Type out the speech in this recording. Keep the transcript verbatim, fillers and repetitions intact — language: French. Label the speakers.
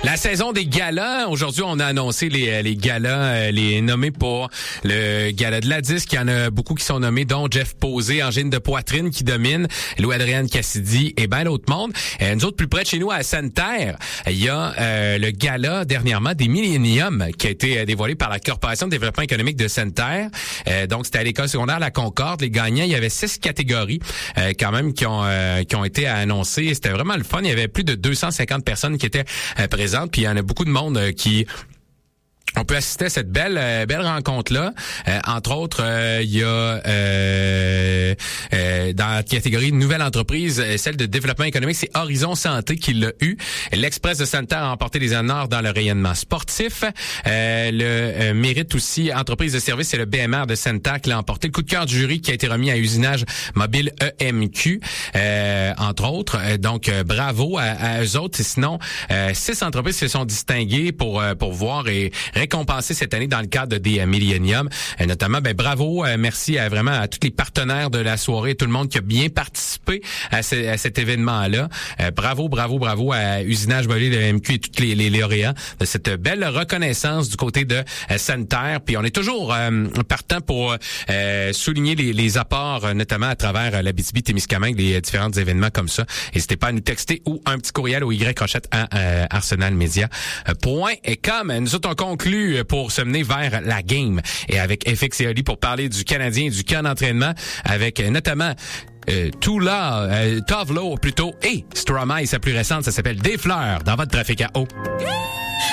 Speaker 1: La saison des galas. Aujourd'hui, on a annoncé les, les galas, les nommés pour le gala de la disque. Il y en a beaucoup qui sont nommés, dont Jeff Posé, Angine de Poitrine qui domine, Louis-Adrienne Cassidy et ben d'autres mondes. Euh, nous autres, plus près de chez nous, à Sainte-Terre, il y a euh, le gala dernièrement des Millennium qui a été dévoilé par la Corporation de développement économique de Sainte-Terre. Euh, donc, c'était à l'école secondaire La Concorde. Les gagnants, il y avait six catégories euh, quand même qui ont euh, qui ont été annoncées. C'était vraiment le fun. Il y avait plus de deux cent cinquante personnes qui étaient euh, présentes. Puis il y en a beaucoup de monde euh, qui... On peut assister à cette belle euh, belle rencontre-là. Euh, entre autres, euh, il y a euh, euh, dans la catégorie nouvelle entreprise, celle de développement économique, c'est Horizon Santé qui l'a eu. L'Express de Sainte-Terre a remporté les honneurs dans le rayonnement sportif. Euh, le euh, mérite aussi entreprise de service, c'est le B M R de Sainte-Terre qui l'a emporté. Le coup de cœur du jury qui a été remis à Usinage Mobile E M Q, euh, entre autres. Euh, donc, euh, bravo à, à eux autres. Et sinon, euh, six entreprises se sont distinguées pour euh, pour voir et récompensé cette année dans le cadre des euh, Millennium. Euh, notamment, ben bravo, euh, merci à vraiment à tous les partenaires de la soirée, tout le monde qui a bien participé à, ce, à cet événement-là. Euh, bravo, bravo, bravo à Usinage Mobile, le M Q et tous les, les lauréats de cette belle reconnaissance du côté de euh, Sainte-Terre. Puis on est toujours euh, partant pour euh, souligner les, les apports, euh, notamment à travers euh, l'Abitibi-Témiscamingue, les euh, différents événements comme ça. N'hésitez pas à nous texter ou un petit courriel au Y Rochette à euh, arsenalmedia point com. Nous autres, on conclut pour se mener vers la game et avec F X et Oli pour parler du Canadien et du camp d'entraînement avec euh, notamment euh, Tula, euh, Tovlo plutôt et Stromae, sa plus récente, ça s'appelle Des fleurs dans votre trafic à eau.